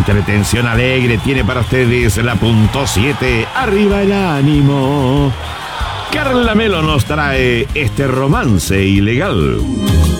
entretención alegre tiene para ustedes la punto 7. Arriba el ánimo. Carla Melo nos trae este romance ilegal.